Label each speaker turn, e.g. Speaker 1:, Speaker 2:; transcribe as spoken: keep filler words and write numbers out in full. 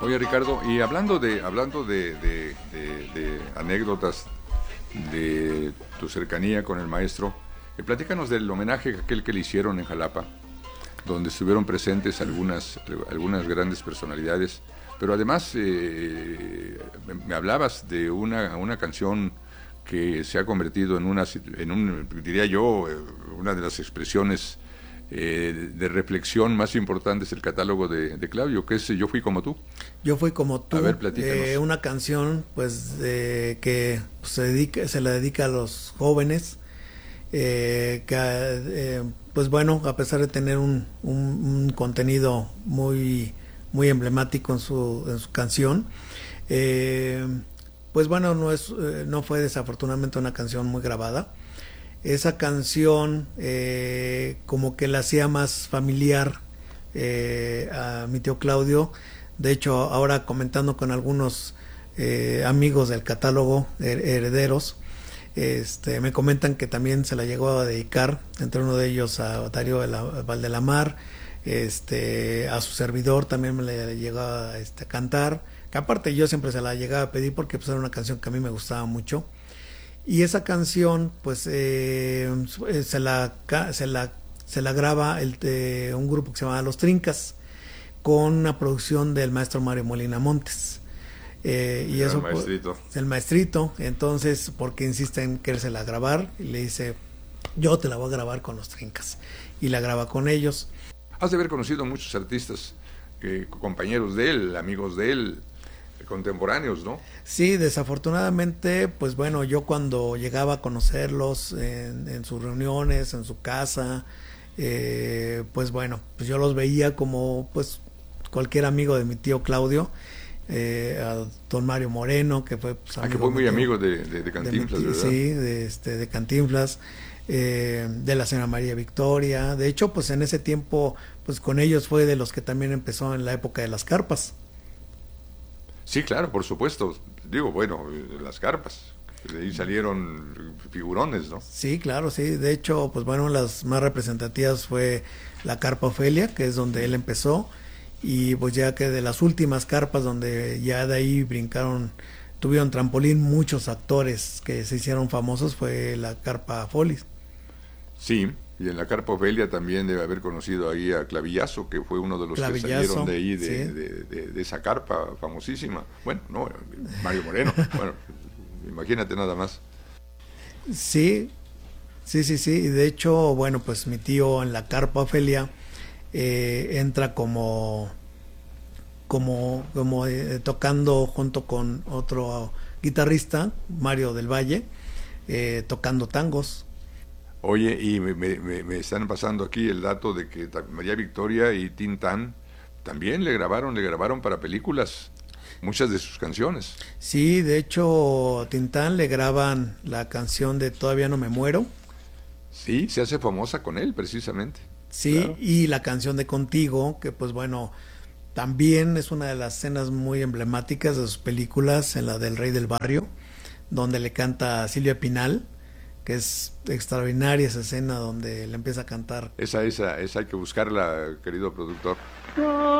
Speaker 1: Oye, Ricardo, y hablando de hablando de, de, de, de anécdotas de tu cercanía con el maestro, eh, platícanos del homenaje aquel que le hicieron en Jalapa, donde estuvieron presentes algunas, algunas grandes personalidades, pero además eh, me, me hablabas de una, una canción que se ha convertido en una, en un, diría yo, una de las expresiones eh, de reflexión más importantes del catálogo de, de Claudio, que es Yo fui como tú.
Speaker 2: Yo fui como tú.
Speaker 1: A ver, platícanos.
Speaker 2: Eh, una canción, pues, de, que pues, se dedica, se la dedica a los jóvenes, eh, que, eh, pues bueno, a pesar de tener un, un, un contenido muy, muy emblemático en su, en su canción, eh, pues bueno, no es, eh, no fue desafortunadamente una canción muy grabada. Esa canción eh, como que la hacía más familiar eh, a mi tío Claudio. De hecho, ahora comentando con algunos eh, amigos del catálogo, her herederos, este, me comentan que también se la llegó a dedicar, entre uno de ellos a Darío Valdelamar, este, a su servidor también me la llegó a este, cantar, que aparte yo siempre se la llegaba a pedir porque pues, era una canción que a mí me gustaba mucho. Y esa canción, pues, eh, se, la, se, la, se la graba el, eh, un grupo que se llama Los Trincas, con una producción del maestro Mario Molina Montes. Eh, y
Speaker 1: el
Speaker 2: eso,
Speaker 1: maestrito.
Speaker 2: El maestrito, entonces, porque insiste en querérsela grabar, y le dice, yo te la voy a grabar con Los Trincas. Y la graba con ellos.
Speaker 1: Has de haber conocido a muchos artistas, eh, compañeros de él, amigos de él, contemporáneos, ¿no?
Speaker 2: Sí, desafortunadamente, pues bueno, yo cuando llegaba a conocerlos en, en sus reuniones, en su casa, eh, pues bueno, pues yo los veía como pues cualquier amigo de mi tío Claudio, eh, a don Mario Moreno, que fue pues,
Speaker 1: amigo, ah, que fue muy tío, amigo de, de, de Cantinflas,
Speaker 2: de
Speaker 1: ¿verdad?
Speaker 2: Sí, de, este, de Cantinflas, eh, de la señora María Victoria. De hecho, pues en ese tiempo, pues con ellos fue de los que también empezó en la época de las carpas.
Speaker 1: Sí, claro, por supuesto. Digo, bueno, las carpas, de ahí salieron figurones, ¿no?
Speaker 2: Sí, claro, sí. De hecho, pues bueno, las más representativas fue la carpa Ofelia, que es donde él empezó, y pues ya que de las últimas carpas donde ya de ahí brincaron, tuvieron trampolín muchos actores que se hicieron famosos, fue la carpa Folis.
Speaker 1: Sí, y en la carpa Ofelia también debe haber conocido ahí a Clavillazo, que fue uno de los que salieron de ahí, de,
Speaker 2: sí.
Speaker 1: de, de, de, de esa carpa famosísima. Bueno, no, Mario Moreno, bueno, imagínate nada más.
Speaker 2: Sí, sí, sí, sí, y de hecho, bueno, pues mi tío en la carpa Ofelia eh, entra como, como, como eh, tocando junto con otro guitarrista, Mario del Valle, eh, tocando tangos.
Speaker 1: Oye, y me, me, me están pasando aquí el dato de que María Victoria y Tintán también le grabaron, le grabaron para películas muchas de sus canciones.
Speaker 2: Sí, de hecho, Tintán le graban la canción de Todavía no me muero.
Speaker 1: Sí, se hace famosa con él, precisamente.
Speaker 2: Sí, claro. Y la canción de Contigo, que pues bueno, también es una de las escenas muy emblemáticas de sus películas, en la del Rey del Barrio, donde le canta a Silvia Pinal, que es extraordinaria esa escena donde le empieza a cantar.
Speaker 1: Esa, esa, esa hay que buscarla, querido productor.